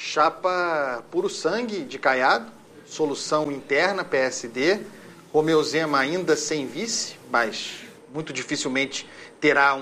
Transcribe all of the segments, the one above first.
chapa puro sangue de Caiado, solução interna, PSD. Romeu Zema ainda sem vice, mas muito dificilmente terá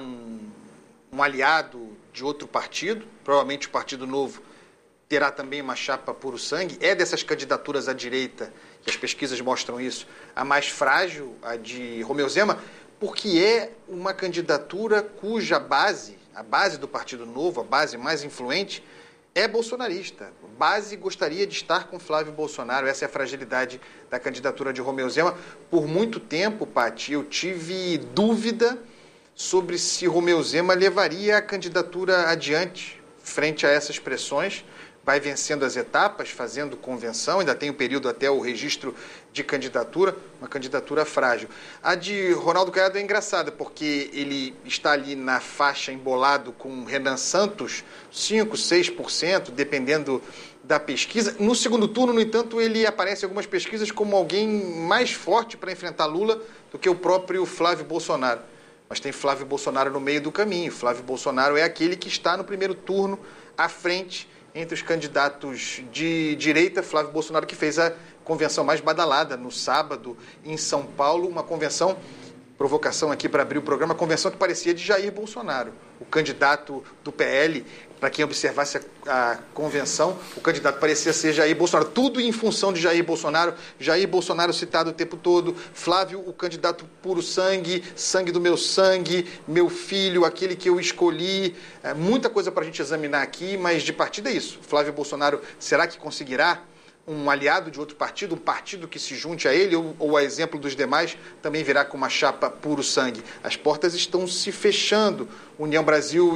um aliado de outro partido. Provavelmente o Partido Novo terá também uma chapa puro sangue. É dessas candidaturas à direita, e as pesquisas mostram isso, a mais frágil, a de Romeu Zema, porque é uma candidatura cuja base, a base do Partido Novo, a base mais influente, é bolsonarista. A base gostaria de estar com Flávio Bolsonaro. Essa é a fragilidade da candidatura de Romeu Zema. Por muito tempo, Paty, eu tive dúvida sobre se Romeu Zema levaria a candidatura adiante frente a essas pressões. Vai vencendo as etapas, fazendo convenção, ainda tem um período até o registro de candidatura, uma candidatura frágil. A de Ronaldo Caiado é engraçada, porque ele está ali na faixa embolado com Renan Santos, 5%, 6%, dependendo da pesquisa. No segundo turno, no entanto, ele aparece em algumas pesquisas como alguém mais forte para enfrentar Lula do que o próprio Flávio Bolsonaro. Mas tem Flávio Bolsonaro no meio do caminho. Flávio Bolsonaro é aquele que está no primeiro turno à frente entre os candidatos de direita. Flávio Bolsonaro, que fez a convenção mais badalada no sábado em São Paulo, uma convenção, provocação aqui para abrir o programa, convenção que parecia de Jair Bolsonaro. O candidato do PL, para quem observasse a convenção, o candidato parecia ser Jair Bolsonaro. Tudo em função de Jair Bolsonaro citado o tempo todo, Flávio, o candidato puro sangue, sangue do meu sangue, meu filho, aquele que eu escolhi. Muita coisa para a gente examinar aqui, mas de partida é isso. Flávio Bolsonaro, será que conseguirá um aliado de outro partido, um partido que se junte a ele, ou a exemplo dos demais, também virá com uma chapa puro sangue? As portas estão se fechando. União Brasil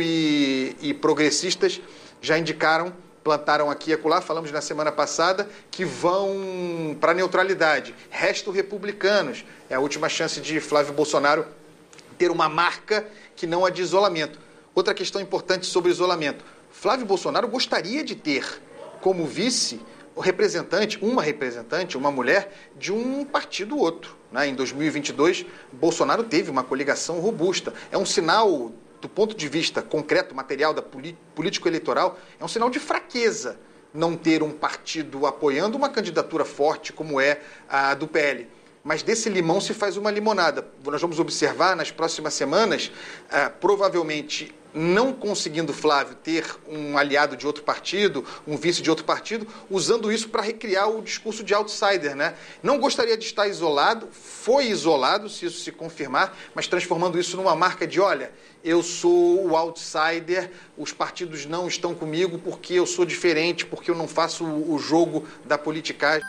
e progressistas já indicaram, plantaram aqui e acolá, falamos na semana passada, que vão para a neutralidade. Resto republicanos. É a última chance de Flávio Bolsonaro ter uma marca que não a de isolamento. Outra questão importante sobre isolamento. Flávio Bolsonaro gostaria de ter como vice uma representante, uma mulher de um partido ou outro. Em 2022, Bolsonaro teve uma coligação robusta. É um sinal, do ponto de vista concreto, material da político-eleitoral, é um sinal de fraqueza não ter um partido apoiando uma candidatura forte como é a do PL. Mas desse limão se faz uma limonada. Nós vamos observar nas próximas semanas, provavelmente não conseguindo Flávio ter um aliado de outro partido, um vice de outro partido, usando isso para recriar o discurso de outsider, né? Não gostaria de estar isolado, foi isolado, se isso se confirmar, mas transformando isso numa marca de, olha, eu sou o outsider, os partidos não estão comigo porque eu sou diferente, porque eu não faço o jogo da politicagem.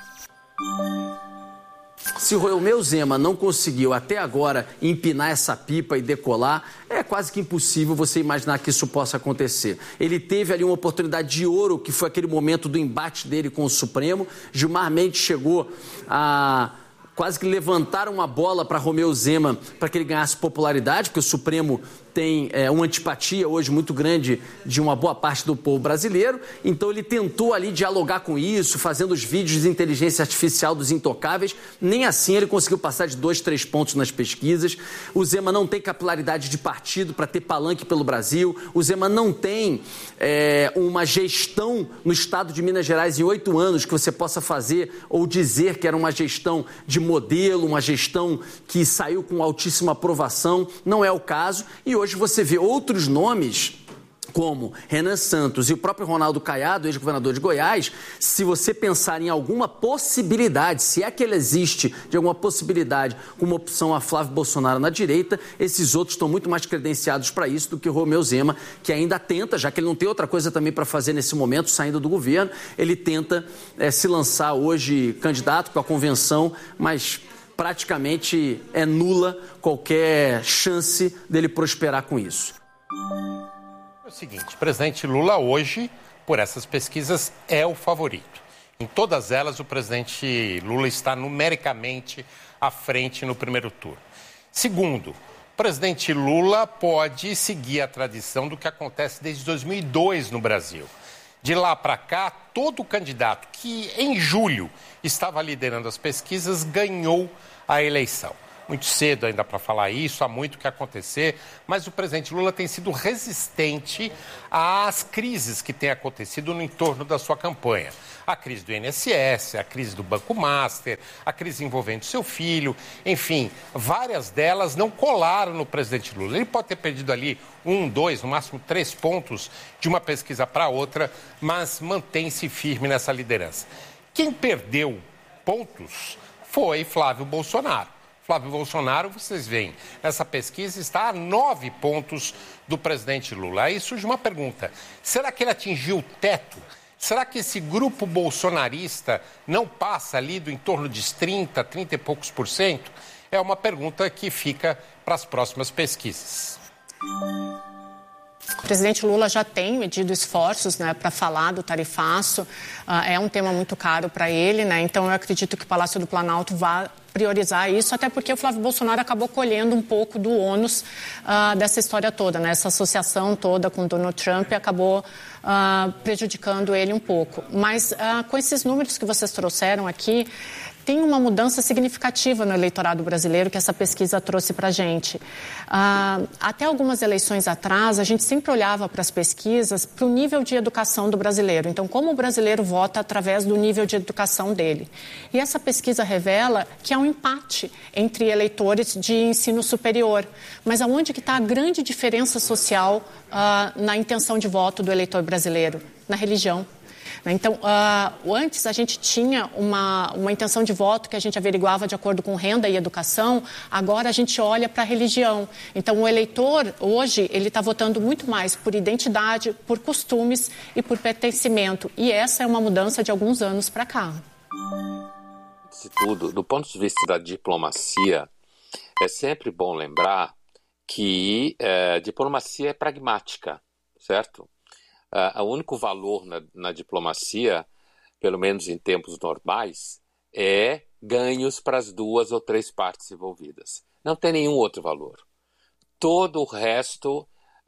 Se Romeu Zema não conseguiu até agora empinar essa pipa e decolar, é quase que impossível você imaginar que isso possa acontecer. Ele teve ali uma oportunidade de ouro, que foi aquele momento do embate dele com o Supremo. Gilmar Mendes chegou a quase que levantar uma bola para Romeu Zema para que ele ganhasse popularidade, porque o Supremo tem uma antipatia hoje muito grande de uma boa parte do povo brasileiro. Então ele tentou ali dialogar com isso, fazendo os vídeos de inteligência artificial dos intocáveis. Nem assim ele conseguiu passar de 2, 3 pontos nas pesquisas. O Zema não tem capilaridade de partido para ter palanque pelo Brasil. O Zema não tem uma gestão no estado de Minas Gerais em 8 anos que você possa fazer ou dizer que era uma gestão de modelo, uma gestão que saiu com altíssima aprovação. Não é o caso. E hoje você vê outros nomes, como Renan Santos e o próprio Ronaldo Caiado, ex-governador de Goiás. Se você pensar em alguma possibilidade, se é que ela existe, de alguma possibilidade, com uma opção a Flávio Bolsonaro na direita, esses outros estão muito mais credenciados para isso do que o Romeu Zema, que ainda tenta, já que ele não tem outra coisa também para fazer nesse momento, saindo do governo, ele tenta se lançar hoje candidato com a convenção, mas praticamente é nula qualquer chance dele prosperar com isso. É o seguinte, o presidente Lula hoje, por essas pesquisas, é o favorito. Em todas elas, o presidente Lula está numericamente à frente no primeiro turno. Segundo, o presidente Lula pode seguir a tradição do que acontece desde 2002 no Brasil. De lá para cá, todo candidato que em julho estava liderando as pesquisas ganhou a eleição. muito cedo ainda para falar isso, há muito que acontecer, mas o presidente Lula tem sido resistente às crises que têm acontecido no entorno da sua campanha. A crise do INSS, a crise do Banco Master, a crise envolvendo seu filho, enfim, várias delas não colaram no presidente Lula. Ele pode ter perdido ali 1, 2, no máximo 3 pontos de uma pesquisa para outra, mas mantém-se firme nessa liderança. Quem perdeu pontos foi Flávio Bolsonaro. Flávio Bolsonaro, vocês veem, essa pesquisa está a 9 pontos do presidente Lula. Aí surge uma pergunta, será que ele atingiu o teto? Será que esse grupo bolsonarista não passa ali do entorno de 30 e poucos %? É uma pergunta que fica para as próximas pesquisas. O presidente Lula já tem medido esforços, né, para falar do tarifaço. É um tema muito caro para ele, né? Então eu acredito que o Palácio do Planalto vai priorizar isso, até porque o Flávio Bolsonaro acabou colhendo um pouco do ônus dessa história toda, né? Essa associação toda com Donald Trump acabou prejudicando ele um pouco. Mas com esses números que vocês trouxeram aqui, tem uma mudança significativa no eleitorado brasileiro que essa pesquisa trouxe para a gente. Até algumas eleições atrás, a gente sempre olhava para as pesquisas para o nível de educação do brasileiro. Então, como o brasileiro vota através do nível de educação dele. E essa pesquisa revela que há um empate entre eleitores de ensino superior. Mas aonde que está a grande diferença social na intenção de voto do eleitor brasileiro? Na religião. Então, antes a gente tinha uma intenção de voto que a gente averiguava de acordo com renda e educação, agora a gente olha para a religião. Então, o eleitor, hoje, ele está votando muito mais por identidade, por costumes e por pertencimento. E essa é uma mudança de alguns anos para cá. Tudo, do ponto de vista da diplomacia, é sempre bom lembrar que diplomacia é pragmática, certo? O único valor na diplomacia, pelo menos em tempos normais, é ganhos para as 2 ou 3 partes envolvidas. Não tem nenhum outro valor. Todo o resto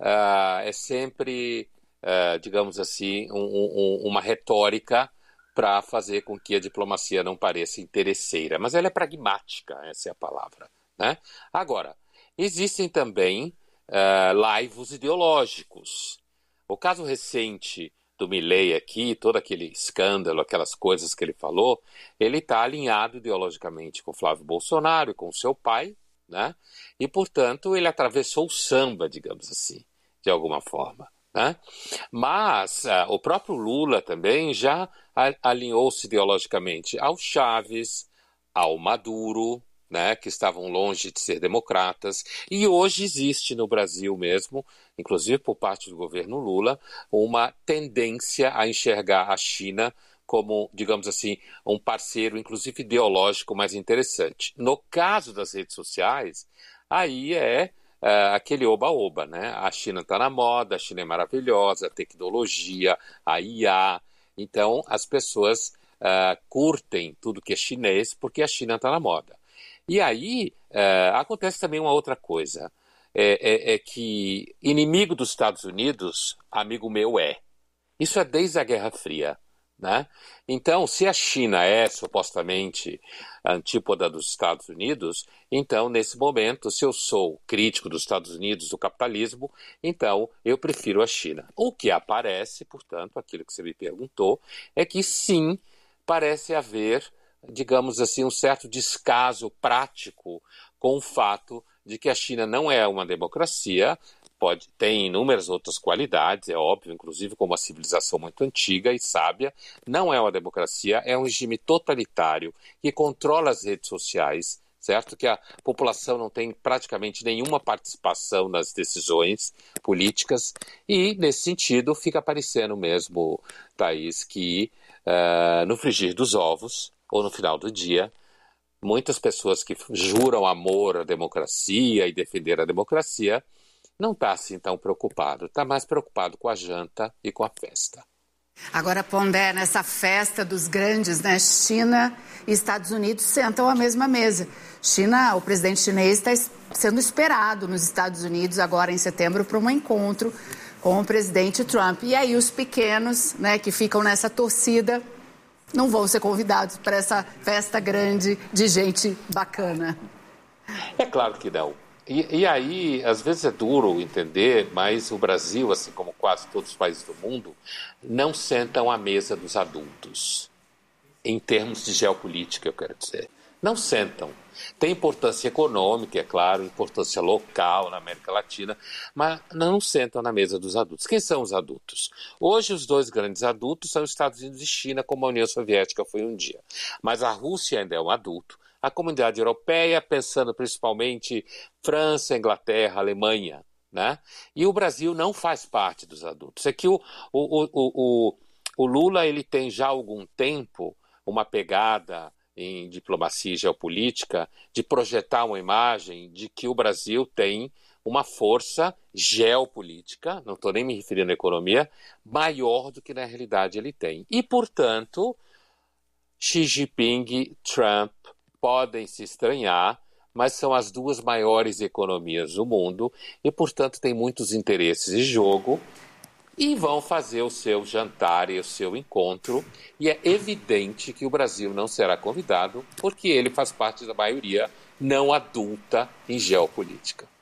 é sempre, digamos assim, uma retórica para fazer com que a diplomacia não pareça interesseira. Mas ela é pragmática, essa é a palavra, né? Agora, existem também laivos ideológicos. O caso recente do Milei aqui, todo aquele escândalo, aquelas coisas que ele falou, ele está alinhado ideologicamente com Flávio Bolsonaro e com seu pai, né? E, portanto, ele atravessou o samba, digamos assim, de alguma forma, né? Mas o próprio Lula também já alinhou-se ideologicamente ao Chaves, ao Maduro, né, que estavam longe de ser democratas, e hoje existe no Brasil mesmo, inclusive por parte do governo Lula, uma tendência a enxergar a China como, digamos assim, um parceiro, inclusive ideológico, mais interessante. No caso das redes sociais, aí aquele oba-oba, né? A China está na moda, a China é maravilhosa, a tecnologia, a IA. Então, as pessoas curtem tudo que é chinês porque a China está na moda. E aí acontece também uma outra coisa, é que inimigo dos Estados Unidos, amigo meu é. Isso é desde a Guerra Fria, né? Então, se a China é supostamente a antípoda dos Estados Unidos, então, nesse momento, se eu sou crítico dos Estados Unidos, do capitalismo, então eu prefiro a China. O que aparece, portanto, aquilo que você me perguntou, é que sim, parece haver, digamos assim, um certo descaso prático com o fato de que a China não é uma democracia, tem inúmeras outras qualidades, é óbvio, inclusive como uma civilização muito antiga e sábia, não é uma democracia, é um regime totalitário que controla as redes sociais, certo? Que a população não tem praticamente nenhuma participação nas decisões políticas e, nesse sentido, fica parecendo mesmo, Thaís, que no frigir dos ovos, ou no final do dia, muitas pessoas que juram amor à democracia e defender a democracia não está assim tão preocupado, está mais preocupado com a janta e com a festa. Agora, Pondé, nessa festa dos grandes, né, China e Estados Unidos sentam à mesma mesa. O presidente chinês está sendo esperado nos Estados Unidos agora em setembro para um encontro com o presidente Trump. E aí os pequenos, né, que ficam nessa torcida, não vão ser convidados para essa festa grande de gente bacana. É claro que não. E aí, às vezes é duro entender, mas o Brasil, assim como quase todos os países do mundo, não sentam à mesa dos adultos. Em termos de geopolítica, eu quero dizer. Não sentam. Tem importância econômica, é claro, importância local na América Latina, mas não sentam na mesa dos adultos. Quem são os adultos? Hoje, os dois grandes adultos são os Estados Unidos e China, como a União Soviética foi um dia. Mas a Rússia ainda é um adulto. A comunidade europeia, pensando principalmente França, Inglaterra, Alemanha, né? E o Brasil não faz parte dos adultos. É que o Lula ele tem já há algum tempo uma pegada em diplomacia e geopolítica de projetar uma imagem de que o Brasil tem uma força geopolítica, não estou nem me referindo à economia, maior do que na realidade ele tem. E, portanto, Xi Jinping, Trump, podem se estranhar, mas são as duas maiores economias do mundo e, portanto, têm muitos interesses em jogo e vão fazer o seu jantar e o seu encontro. E é evidente que o Brasil não será convidado porque ele faz parte da maioria não adulta em geopolítica.